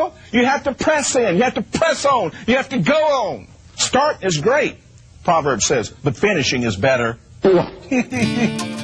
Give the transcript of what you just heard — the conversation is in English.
know, you have to press in. You have to press on. You have to go on. Start is great, Proverbs says, but finishing is better.